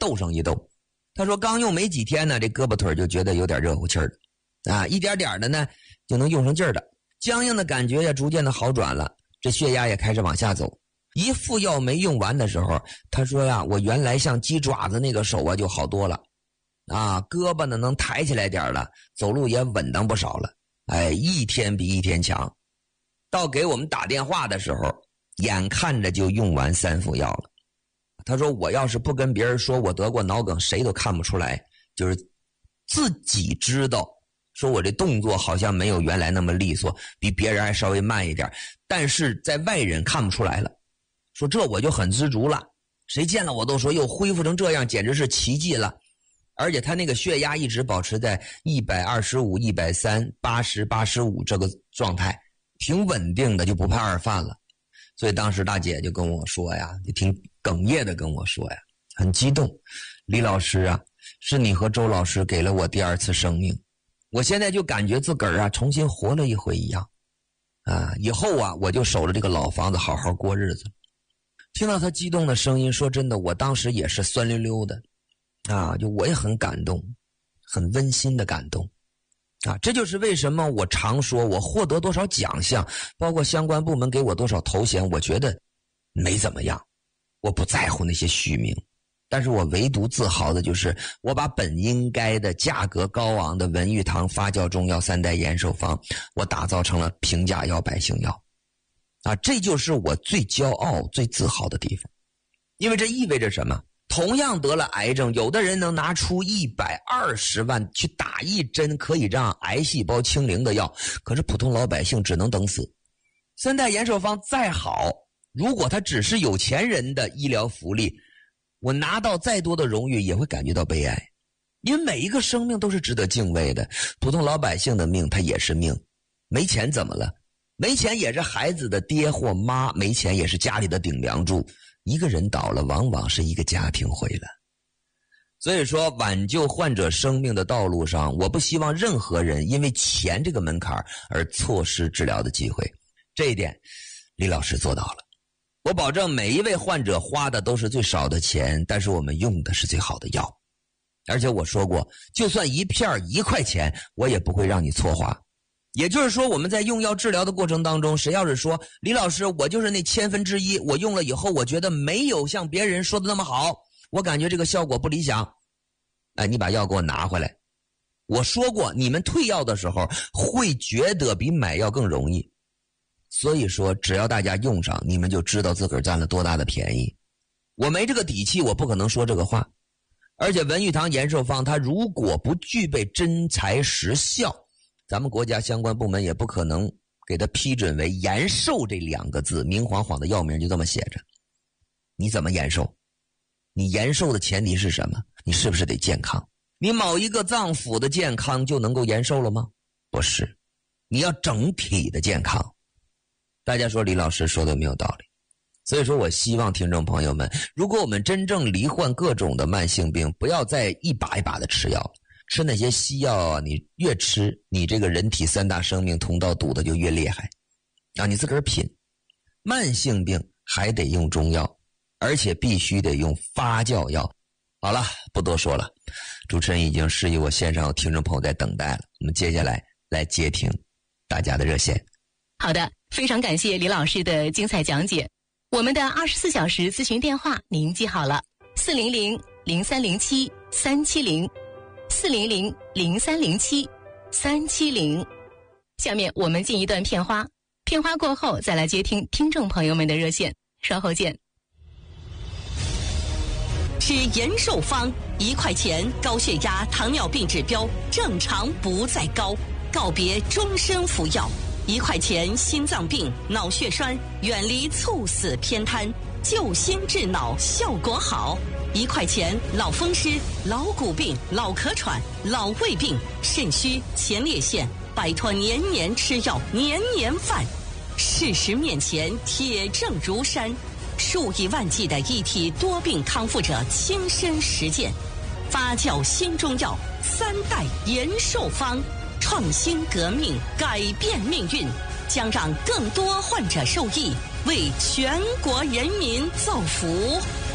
斗上一斗。他说刚用没几天呢，这胳膊腿就觉得有点热乎气儿的啊，一点点的呢就能用上劲儿的，僵硬的感觉也逐渐的好转了，这血压也开始往下走。一副药没用完的时候，他说呀，我原来像鸡爪子那个手啊就好多了啊，胳膊呢能抬起来点了，走路也稳当不少了。哎，一天比一天强。到给我们打电话的时候，眼看着就用完3副药了。他说我要是不跟别人说我得过脑梗，谁都看不出来，就是自己知道说我这动作好像没有原来那么利索，比别人还稍微慢一点，但是在外人看不出来了。说这我就很知足了，谁见了我都说又恢复成这样，简直是奇迹了。而且他那个血压一直保持在125、130、80、85这个状态，挺稳定的，就不怕二犯了。所以当时大姐就跟我说呀，就挺哽咽的跟我说呀，很激动，李老师啊，是你和周老师给了我第2次生命，我现在就感觉自个儿啊重新活了一回一样啊，以后啊我就守着这个老房子好好过日子。听到他激动的声音，说真的，我当时也是酸溜溜的啊，就我也很感动，很温馨的感动啊。这就是为什么我常说我获得多少奖项，包括相关部门给我多少头衔，我觉得没怎么样，我不在乎那些虚名，但是我唯独自豪的就是我把本应该的价格高昂的文玉堂发酵中药3代延寿方，我打造成了平价药、百姓药啊，这就是我最骄傲最自豪的地方。因为这意味着什么？同样得了癌症，有的人能拿出120万去打一针可以让癌细胞清零的药，可是普通老百姓只能等死。3代延寿方再好，如果它只是有钱人的医疗福利，我拿到再多的荣誉也会感觉到悲哀。因为每一个生命都是值得敬畏的，普通老百姓的命它也是命，没钱怎么了？没钱也是孩子的爹或妈，没钱也是家里的顶梁柱。一个人倒了，往往是一个家庭毁了。所以说，挽救患者生命的道路上，我不希望任何人因为钱这个门槛而错失治疗的机会。这一点，李老师做到了。我保证每一位患者花的都是最少的钱，但是我们用的是最好的药。而且我说过，就算一片1块钱，我也不会让你错花。也就是说，我们在用药治疗的过程当中，谁要是说李老师我就是那1/1000，我用了以后我觉得没有像别人说的那么好，我感觉这个效果不理想，哎，你把药给我拿回来。我说过，你们退药的时候会觉得比买药更容易。所以说只要大家用上，你们就知道自个儿占了多大的便宜。我没这个底气，我不可能说这个话。而且文玉堂延寿方它如果不具备真材实效，咱们国家相关部门也不可能给他批准为延寿这2个字，明晃晃的药名就这么写着。你怎么延寿？你延寿的前提是什么？你是不是得健康？你某一个脏腑的健康就能够延寿了吗？不是，你要整体的健康。大家说李老师说的没有道理。所以说我希望听众朋友们，如果我们真正罹患各种的慢性病，不要再一把一把的吃药，吃那些西药啊，你越吃，你这个人体3大生命通道堵的就越厉害啊！你自个儿品。慢性病还得用中药，而且必须得用发酵药。好了，不多说了，主持人已经示意我线上有听众朋友在等待了，我们接下来来接听大家的热线。 好的，非常感谢李老师的精彩讲解。我们的24小时咨询电话您记好了，400-0307-370，400-0307-370。下面我们进一段片花，片花过后再来接听听众朋友们的热线，稍后见。 吃延寿方，1块钱高血压、糖尿病指标正常不再高，告别终身服药。1块钱心脏病、脑血栓，远离猝死偏瘫，救心治脑效果好。1块钱老风湿、老骨病、老咳喘、老胃病、肾虚、前列腺，摆脱年年吃药、年年犯。事实面前铁证如山，数以万计的一体多病康复者亲身实践，发酵新中药3代延寿方，创新革命，改变命运，将让更多患者受益，为全国人民造福。